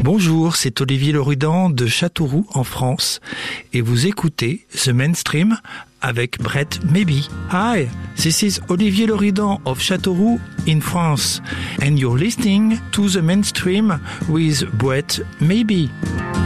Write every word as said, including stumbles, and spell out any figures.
Bonjour, c'est Olivier Loridan de Châteauroux en France et vous écoutez The Mainstream avec Brett Maybe. Hi, this is Olivier Loridan of Châteauroux in France and you're listening to The Mainstream with Brett Maybe.